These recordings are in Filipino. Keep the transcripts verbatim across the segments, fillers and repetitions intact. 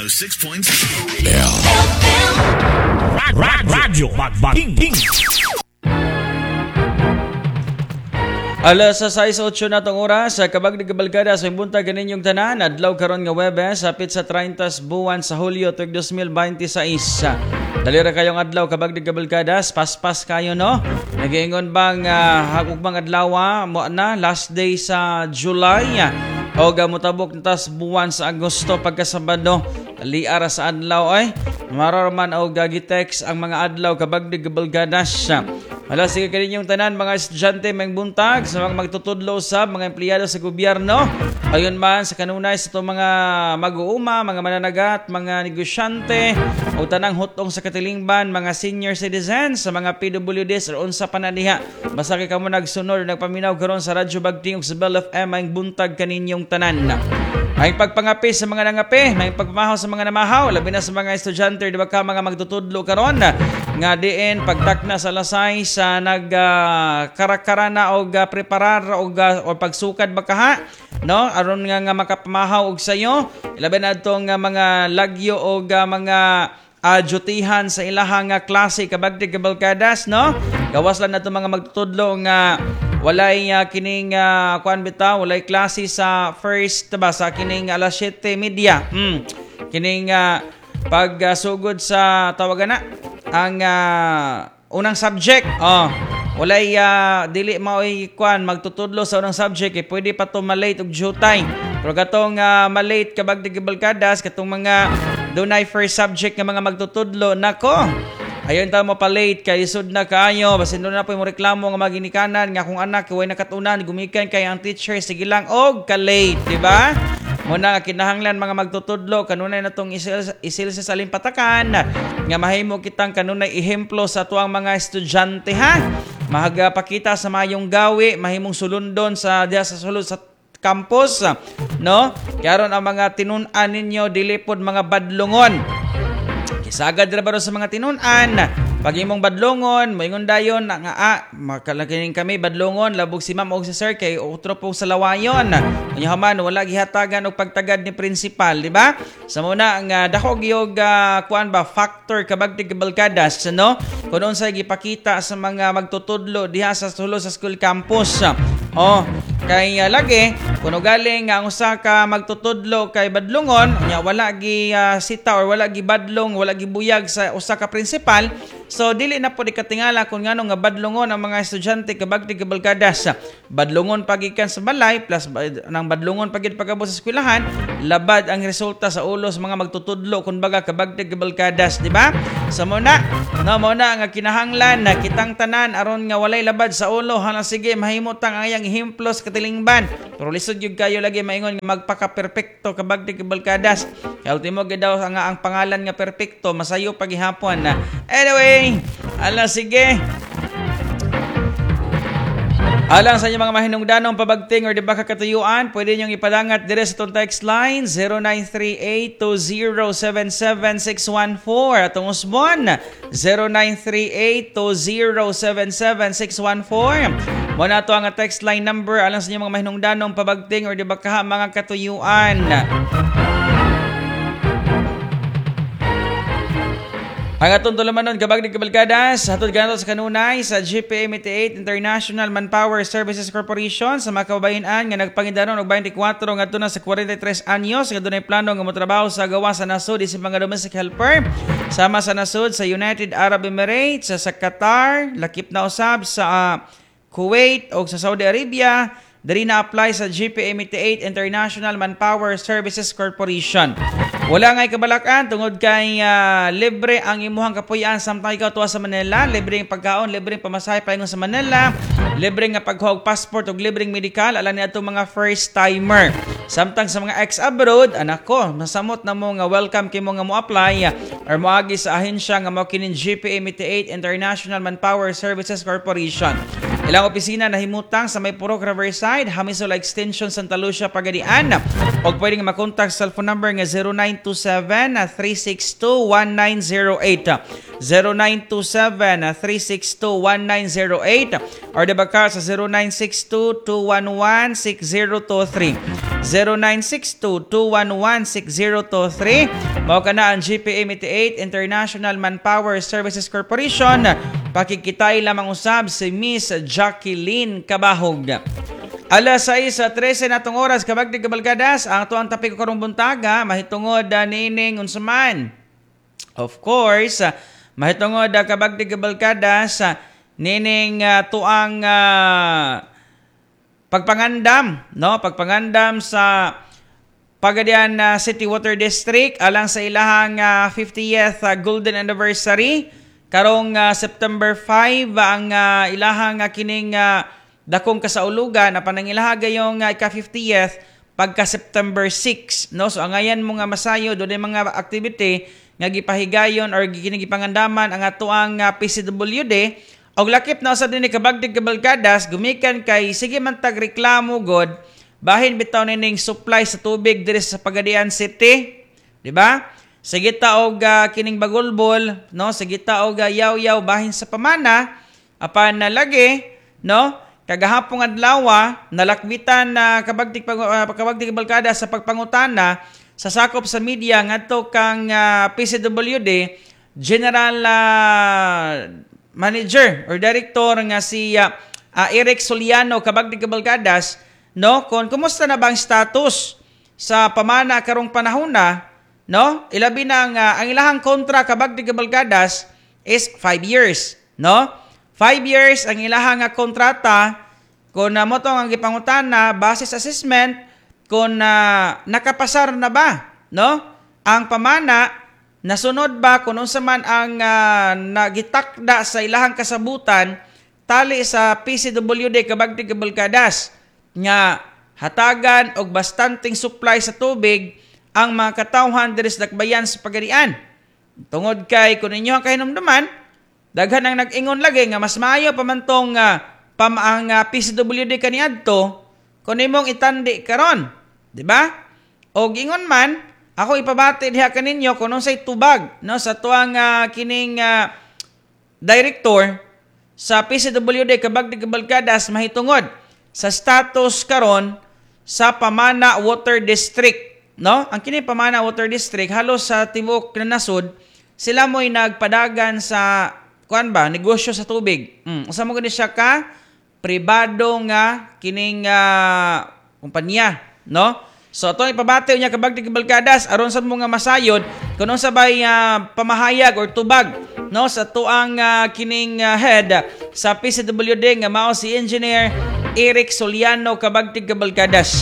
six point six. Radyo Magbating. Alas sa sais otso na tong oras sa kabag ni Kabalkada sa imbunta kaninyong tanan adlaw karon nga Webes sapit sa thirty buwan sa Hulyo tuig twenty twenty-six. Dali ra kayong adlaw kabag ni Kabalkada, paspas kayo no. Nagiingon bang uh, hagog bang adlaw mo na last day sa July o gamutabok tas buwan sa Agosto pagkasabado. Liara sa adlaw ay mararaman og gagitext ang mga adlaw kabag ni Kabalkada. Hala, sige kaninyong tanan mga estudyante may buntag sa mga magtutudlo usab mga empleyado sa gobyerno. Ayon man sa kanunay sa itong mga mag-uuma, mga mananagat, mga negosyante o tanang hutong sa katilingban, mga senior citizens, sa mga P W Ds o unsa pa na diha. Basta kay kamo nagsunod o nagpaminaw karon sa Radyo Bagting ug sa Bell F M ang buntag kaninyong tanan. May pagpangapi sa mga nangapi, may pagpamahaw sa mga namahaw, labi na sa mga estudyante di ba ka mga magtutudlo karon nga diin pagtakna sa lasay sa nag uh, karakarana o uh, preparar o, uh, o pagsukad bakaha no aron nga nga makapamahaw og sayo labi na tong uh, mga lagyo o uh, mga uh, jutihan sa ilahang uh, klase kabagdi kabalkadas no gawas lang nato mga magtutudlo nga walay uh, kining uh, kuan bitaw walay klase sa first ba sa kining alas siyete media hmm. kining uh, pagsugod uh, sa tawagan na ang uh, unang subject oh walay uh, dili maoy kuan magtutudlo sa unang subject eh pwede pa to malate og jutay pero katong uh, malate kabag di Kabalkadas katong mga dunay first subject nga mga magtutudlo nako ayon ta mo pa late kay isud na kaayo basin do na po mo reklamo nga maginikanan nga kung anak way nakatunan gumikan kay ang teacher sige lang og ka late di ba muna nga kinahanglan mga magtutudlo kanunay natong isil, isil sa salimpatakan nga mahimo kitang kanunay ehemplo sa tuang mga estudyante ha mahaga pakita sa mayong gawi mahimong sulundon sa diha sa sulod sa campus no karon ang mga tinun-an ninyo dili pod mga badlongon kisagad ra baro sa mga tinun-an pag imong badlongon moingon dayon nga ah makalakining kami badlongon labog si ma'am og si sir kay utro po sa lawayon unya man wala gihatagan og pagtagad ni principal di ba sa muna nga dako gyud uh, kuan ba factor kabagti Kabalkadas no kun unsay gipakita sa mga magtutudlo diha sa sulo sa school campus oh kay uh, lagi kuno galing ang usa ka magtutudlo kay badlongon nya wala gi uh, sita or wala gi badlong wala gi buyag sa usa ka principal so dili na po di katingala kung ngano nga badlongon ang mga estudyante kabagti Kabalkadas badlongon pagikan sa balay plus nang badlongon pagid pagabot sa eskwelahan labad ang resulta sa ulo sa mga magtutudlo kun baga kabagti Kabalkadas di ba sa muna no muna nga kinahanglan na kitang tanan aron nga walay labad sa ulo hala sige mahimot ang ayang himplos katilingban pero lisod gyud kayo lagi maingon nga magpaka perpekto kabagti Kabalkadas kay ultimo gid daw nga ang pangalan nga perpekto masayo pagihapon na anyway ala sige alang sa inyo mga mahinungdanong pabagting or di ba kakatuyuan, pwede niyong ipadangat dire sa itong text line zero nine three eight two zero seven seven six one four at ang usbon zero nine three eight two zero seven seven six one four. Muna ito ang text line number alang sa inyo mga mahinungdanong pabagting or di ba kaha mga katuyuan. Ang atong tulumanon kabag ni Kabalkadas, hatod ganito sa kanunay sa G P M eighty-eight International Manpower Services Corporation sa mga kababayan-an nga nagpangidanon og twenty-four ngadto na sa forty-three anyos nga dunay plano nga motrabaho sa gawa sa nasud isip mga domestic helper sama sa nasud sa United Arab Emirates, sa Qatar, lakip na usab sa uh, Kuwait o sa Saudi Arabia. Dari na apply sa G P M eighty-eight International Manpower Services Corporation. Wala ngay kabalakan tungod kay uh, libre ang imuhang kapuy-an samtang ikaw tuwa sa Manila, libre ang pagkaon, libre ang pamasahe paingon sa Manila, libre nga paghuhog passport ug libreng medical ala ni atong mga first timer. Samtang sa mga ex-abroad, anak ko, nasamot na mo nga welcome kay mo nga mo apply or moagi sa ahensya nga mao kinin G P M eighty-eight International Manpower Services Corporation. Ilang opisina na himutang sa may Purok Riverside, Hamisola Extension, Santa Lucia, Pagadian. O pwedeng makontak sa cellphone number nga zero nine two seven, three six two, one nine zero eight. zero nine two seven, three six two, one nine zero eight or debaka sa zero nine six two, two one one, six zero two three. zero nine six two, two one one, six zero two three. Mao ka na ang G P M eighty-eight International Manpower Services Corporation. Pakikitay lamang usab si Miss Jacqueline Cabahog. Alas sais sa trese natong oras kabagdig kabalkadas ang tuang tapik ko karong buntaga mahitungod uh, nining unsaman. Of course, uh, mahitungod uh, kabagdig kabalkadas uh, nining uh, tuang uh, pagpangandam, no? Pagpangandam sa Pagadian uh, City Water District alang sa ilahang uh, fiftieth uh, Golden Anniversary. Karong uh, September five ang uh, ilahang uh, kining uh, dakong kasaulugan na panangilaha gayong uh, ika-fiftieth pagka September six, no? So angayan mo nga masayo do mga activity nga gipahigayon or ginigipangandaman ang atuang uh, P C W D. Og lakip na usab dinhi kabagdig kabalkadas gumikan kay sige man tag reklamo god bahin bitaw nining supply sa tubig diri sa Pagadian City, di ba? Sige ta og uh, kining bagulbol, no? Sige ta og uh, yaw-yaw bahin sa pamana apan na lagi, no? Kagahapong adlaw nalakbitan na uh, kabagdig pag uh, kabagdig kabalkada sa pagpangutana sa sakop sa media ngadto kang uh, P C W D General uh, Manager or Director nga si uh, uh, Eric Soliano kabagdig kabalkadas, no? Kung kumusta na bang status sa pamana karong panahon na, no? Ilabi na ang, uh, ang ilahang kontra kabagdig kabalkadas is five years, no? five years ang ilahang uh, kontrata kung uh, mo tong ang gipangutana basis assessment kung uh, nakapasar na ba, no? Ang pamana nasunod ba kung unsa man ang uh, nagitakda sa ilahang kasabutan tali sa P C W D kabagdig kabalkadas nga hatagan og bastanting supply sa tubig ang mga katawhan diri sa dakbayan sa Pagadian. Tungod kay kung inyo ang kahinumduman, daghan ang nag-ingon lagi nga mas maayo pa man tong uh, pam ang uh, P C W D kaniadto kung imong itandi karon, di ba? Og ingon man ako ipabati diha kaninyo kung unsay tubag, no, sa tuang uh, kining uh, director sa P C W D kabagdig kabalkadas mahitungod sa status karon sa Pamana Water District, no? Ang kini Pamana Water District halos sa tibuok na nasud sila mo'y nagpadagan sa kuan ba negosyo sa tubig. Mm, usa mo gani siya ka pribado nga kining uh, kumpanya, no? So atong ipabati niya kabagdig kabalkadas aron sa mga masayod kuno sabay uh, pamahayag or tubag, no, sa tuang uh, kining uh, head sa P C W D nga mao si Engineer Eric Soliano kabagdig kabalkadas.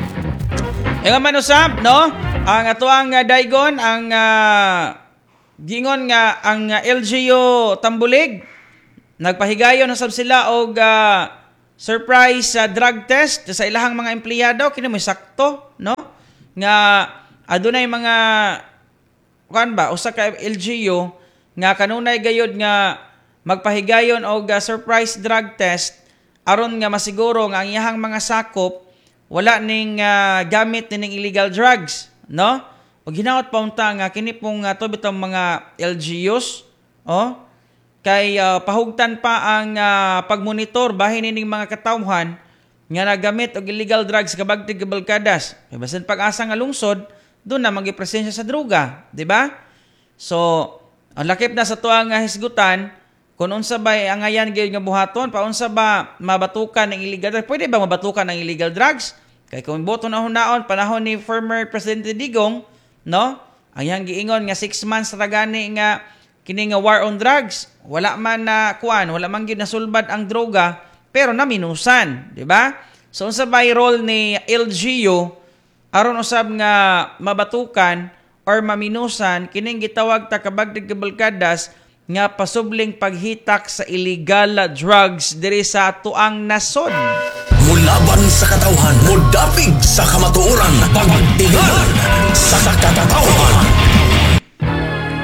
Nga man usab, no, ang atuang uh, daygon ang uh, gingon nga ang uh, L G U Tambulig nagpahigayon usab sila og uh, surprise uh, drug test sa ilahang mga empleyado kini mo sakto, no, nga adunay mga kuan ba usa ka L G U nga kanunay gayud nga magpahigayon og uh, surprise drug test aron nga masiguro nga ang iyahang mga sakop wala ning uh, gamit ning illegal drugs, no? Og hinaot pa unta nga kini pong uh, to bitong mga L G Us, oh, kay uh, pahugtan pa ang uh, pagmonitor bahin ning mga katawhan nga nagamit og illegal drugs kabagdig kabalkadas. Kay basin pag-asa nga lungsod, doon na magipresensya sa droga, di ba? So, ang lakip na sa tuang nga hisgutan, kung unsa ba ang ayan gyud nga buhaton, paunsa ba mabatukan ng illegal drugs? Pwede ba mabatukan ng illegal drugs? Kay kung boto na hunaon panahon ni former Presidente Digong, no? Ang yang giingon nga six months ra gani nga kini nga war on drugs, wala man na kuan, wala man gyud nasulbad ang droga, pero naminusan, di ba? So unsa ba role ni L G U aron usab nga mabatukan or maminusan kining gitawag ta kabagdig kabalkadas nga pasubling paghitak sa illegal drugs diri sa atuang nasod. Mulaban sa katawhan, mudapig sa kamatuoran, pagtingan sa katawhan.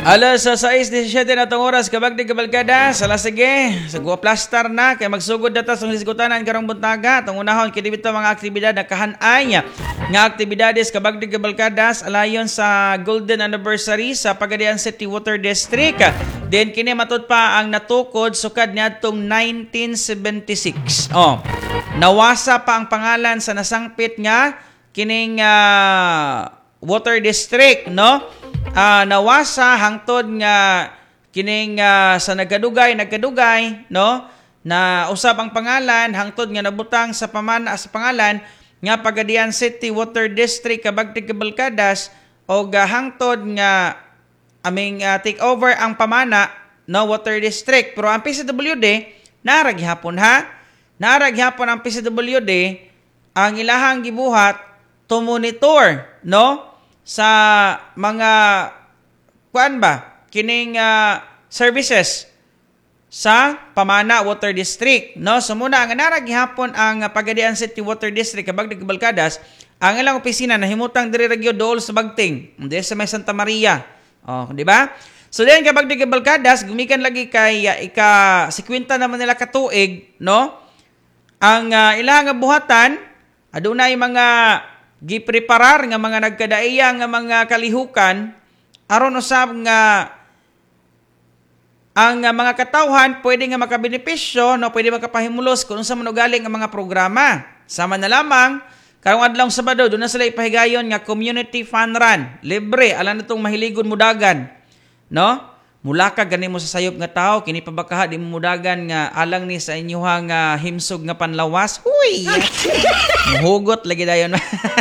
Alas sa sais disisiete na itong oras, kabagdi kabalkada, sala sige, sa gua plastar na, kaya magsugod data sa hisgutanan karong buntaga, itong unahon, kinibito mga aktibidad na kahanay, nga aktibidades kabagdi kabalkadas, alayon sa Golden Anniversary sa Pagadian City Water District. Then kini matud pa ang natukod sukad niadtong nineteen seventy-six. Oh, nawasa pa ang pangalan sa nasangpit nga kining uh, Water District, no? Uh, nawasa hangtod nga kining uh, sa nagadugay nagkadugay, no, na usab ang pangalan hangtod nga nabutang sa pamana sa pangalan nga Pagadian City Water District kabagdi kabalkadas o uh, hangtod nga aming uh, take over ang pamana, no, Water District. Pero ang P C W D narag hapon ha narag hapon ang P C W D ang ilahang gibuhat to monitor, no, sa mga kuan ba kining uh, services sa Pamana Water District, no. So muna ang narag gihapon ang uh, Pagadian City Water District kabagdi kabalkadas ang ilang opisina nahimutang diri regyo dool sa Bagting, di sa may Santa Maria. Oh, di ba? So then kabagdi kabalkadas gumikan lagi kay uh, ika fifty naman nila katuig, no. Ang uh, ilang buhatan adunay mga gipreparar nga mga nagkadaiya nga mga kalihukan aron usab nga ang uh, mga katawhan pwede nga makabenepisyo, no, pwede makapahimulos kung unsa man ugali nga mga programa. Sama na lamang karong adlaw Sabado do na sila ipahigayon nga community fun run, libre alang natong mahiligon mudagan, no. Mula ka gani mo sa sayop nga tao kini pabakaha di mo mudagan nga alang ni sa inyuhang uh, himsog nga panlawas. Huy. Muhugot lagi dayon.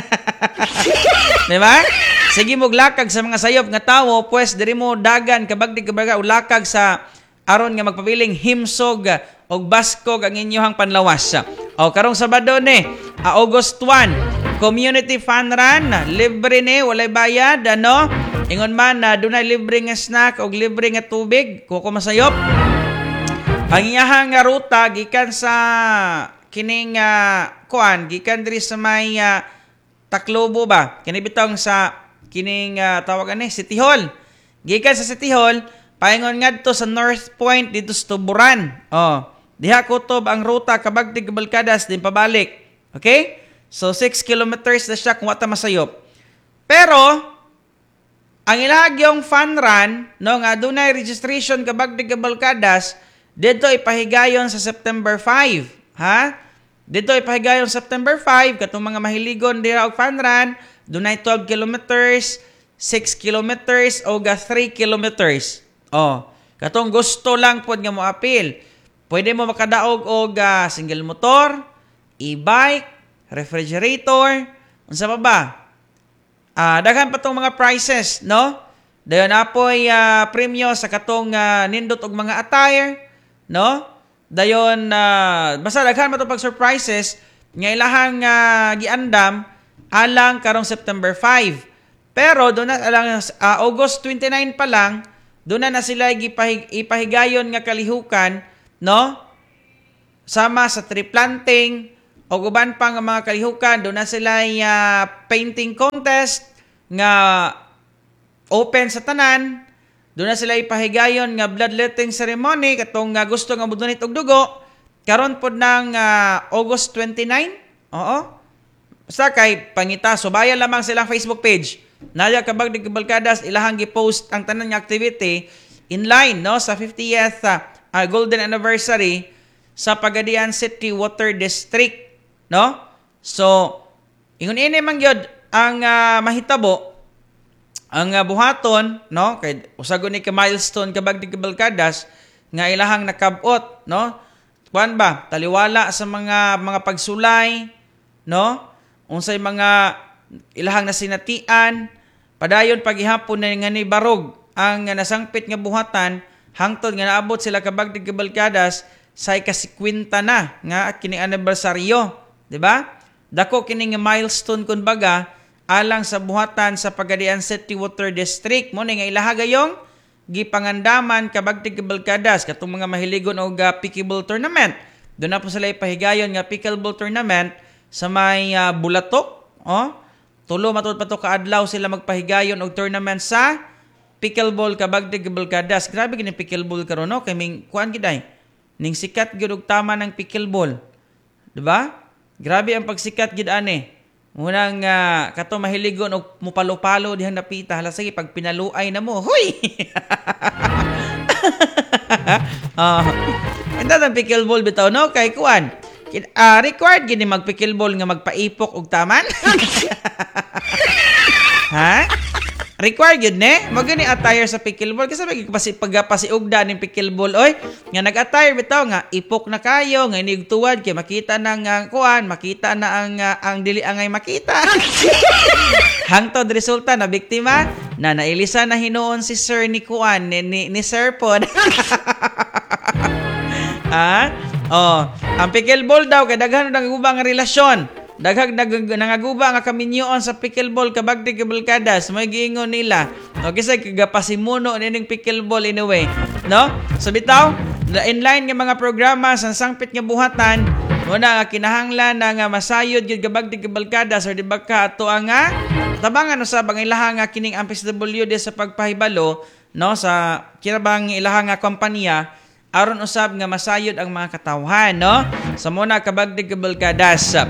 Diba? Sige mo lakag sa mga sayop nga tawo, pues diri mo dagan kabagdi kabaga ulakag sa aron nga magpabiling himsog og baskog ang inyuhang panlawas. O karong Sabado ni, uh, August one, community fun run, libre ni, walay bayad, ano? Ingon man na uh, dunay libre nga snack o libre nga tubig, kuko masayop. Ang iyahang nga ruta gikan sa kining uh, kuan, gikan diri sa may uh, Taclobo ba? Kini bitong sa kining uh, tawag ani City Hall. Gikan sa City Hall, paingon ngadto sa North Point dito sa Tuburan. Oh, diha kutob ang ruta kabagdi kabalkadas din pabalik. Okay? So six kilometers na siya kung wata masayop. Pero ang ilahagyong fun run, no, nga dunay registration kabagdi kabalkadas, dito ipahigayon sa September five, ha? Dito ipahigayon sa September five, katong mga mahiligon dira og fun run, dunay twelve kilometers, six kilometers o ga three kilometers. Oh, katong gusto lang pod nga mo apil. Pwede mo makadaog og uh, single motor, e-bike, refrigerator, unsa pa ba? Ah, uh, daghan pa tong mga prices, no? Dayon apoy uh, premyo sa katong uh, nindot og mga attire, no? Dayon uh, basta daghan pa tong pag surprises nga ilahang uh, giandam alang karong September five. Pero do na alang uh, August twenty-nine pa lang, do na na sila gipahig, ipahigayon nga kalihukan, no? Sama sa tree planting o uban pa nga mga kalihukan, do na sila uh, painting contest nga open sa tanan. Do na sila ipahigayon nga bloodletting ceremony katong nga gusto nga mudunit og dugo karon pod ng uh, August twenty-nine. Oo. Basta kay pangita subayan lamang silang Facebook page. Naya kabagdi kabalkadas ilahang gi-post ang tanan nga activity in line, no, sa fiftieth uh, uh, Golden Anniversary sa Pagadian City Water District, no? So ingon ini man gyud ang uh, mahitabo ang uh, buhaton, no, kay usagon ni ka milestone kabagdi kabalkadas nga ilahang nakabot, no? Kuan ba taliwala sa mga mga pagsulay, no? Unsay mga ilahang nasinatian, padayon paghihapon na nga ni barog ang uh, nasangpit nga buhatan hangtod nga naabot sila kabagdi kabalkadas sa ika-fifty na nga kini anibersaryo, di ba? Dako kini nga milestone kun baga alang sa buhatan sa Pagadian City Water District mo ni nga ilaha gayong gipangandaman kabagdi kabalkadas katong mga mahiligon og uh, pickleball tournament. Doon na po sila ipahigayon nga pickleball tournament sa may uh, Bulatok, oh. Tulo matud pa to kaadlaw sila magpahigayon og tournament sa pickleball kabag tigbalkadas. Grabe gini pickleball karon no kay ming kuan giday. Ning sikat gyud og tama ng pickleball. Diba? Grabe ang pagsikat gid ani. Munang uh, kato mahiligon og mupalo-palo dihang napita. Hala sige pag pinaluay na mo. Hoy. Ah, uh, enda ang pickleball bitaw no kay kuan. Uh, required gini mag pickleball nga magpaipok og taman. Ha? Required yun ne? Magani attire sa pickleball. Kasi pag pagpasiugda ng pickleball, oy, nga nag-attire bitaw nga, ipok na kayo, nga inigtuwad, kaya makita na nga kuan, makita na ang, uh, ang dili angay makita. Hangtod resulta na biktima, na nailisa na hinuon si Sir ni kuan, ni, ni, ni Sir Pod. Ah? Oh, ang pickleball daw, kay daghan nang ubang nga relasyon. Daghag nangaguba nga kaminyoon sa pickleball kabag di kabalkadas may giingon nila no kasi kagapasimuno nining pickleball in a way no so bitaw inline nga mga programa sa sangpit nga buhatan una kinahanglan na nga masayod gyud kabag di kabalkadas or di ba ka ato nga tabangan usab ang ilaha nga kining M P S W D sa pagpahibalo no sa kinabang ilaha nga kompanya aron usab nga masayod ang mga katawhan no sa muna kabag di kabalkadas.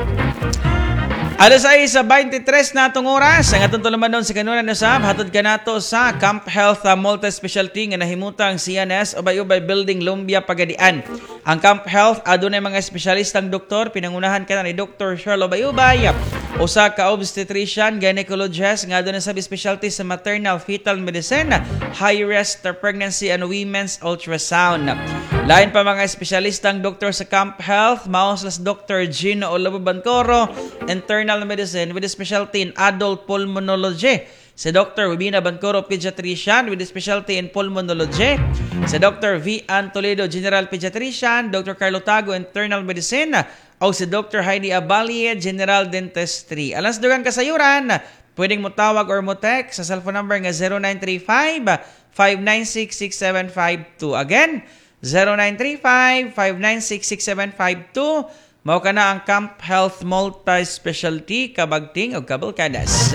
Alas ay sa twenty-three na itong oras. Ang atong tuluman doon sa kanunan na sab. Hatod ka nato sa Camp Health uh, Multi-Specialty nga nahimutang C N S Ubay-Ubay Building, Lumbia, Pagadian. Ang Camp Health, adunay mga espesyalistang doktor. Pinangunahan ka na ni Doctor Cheryl Ubay-Ubay. Usa ka obstetrician, gynecologist, nga doon sa specialty sa maternal fetal medicine, high-risk pregnancy and women's ultrasound. Lain pa mga espesyalistang doktor sa Camp Health, mauslas Doctor Gino Olavo Bancoro, internal medicine with a specialty in adult pulmonology. Si Doctor Wibina Bancoro, pediatrician with a specialty in pulmonology. Si Doctor V. Ann Toledo, general pediatrician. Doctor Carlo Tago, internal medicine. O si Doctor Heidi Abalie, general dentistry. Alas dugang kasayuran, pwedeng mo tawag or mo text sa cellphone number nga zero nine three five, five nine six, six seven five two. Again, zero nine three five, five nine six, six seven five two. Mao ka na ang Camp Health Multi-Specialty, Kabagting o Kabalkadas.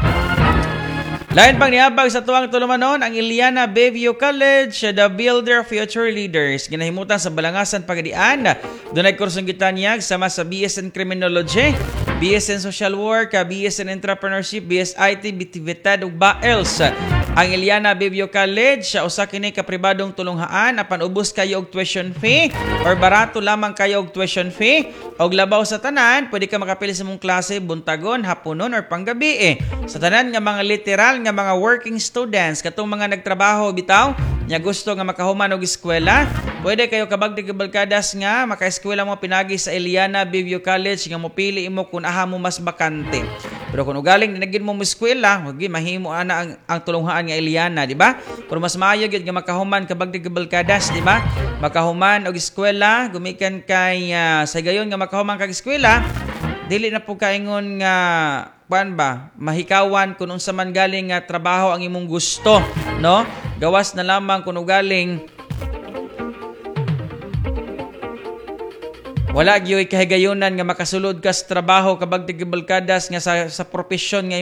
Lain pang niabag sa tuwang tulumanon ang Iliana Bayview College, the Builder of Future Leaders. Ginahimutan sa Balangasan, Pagadian. Doon ay kursong gitanyag sama sa B S in Criminology, B S in Social Work, B S in Entrepreneurship, B S I T, B T V T E D ug B A E L S. Ang Iliana Bayview College, sa usa kini ka pribadong tulunghaan apan ubos kayo og tuition fee or barato lamang kayo og tuition fee. Og labaw sa tanan, pwede ka makapili sa mong klase buntagon, hapunon or panggabi eh. Sa tanan nga mga literal nga mga working students, katong mga nagtrabaho bitaw, nya gusto nga makahuman og eskwela, pwede kayo kabag di kabalkadas nga maka-eskwela mo pinagi sa Iliana Bayview College nga mopili imo kung aha mo mas bakante. Pero kung ugaling dinagin mo mo eskwela, wagi mahimo ana ang, ang tulunghaan nga Iliana, di ba? Pero mas maayo gyud nga makahuman kabag di kabalkadas, di ba? Makahuman og eskwela, gumikan kay uh, sa gayon nga makahuman kag eskwela, dili na po kaingon nga kuan ba, mahikawan kung unsa man galing nga trabaho ang imong gusto, no? Gawas na lamang kung ugaling wala gyud kahigayunan nga makasulod ka sa trabaho kabag di kabalkadas nga sa sa propesyon nga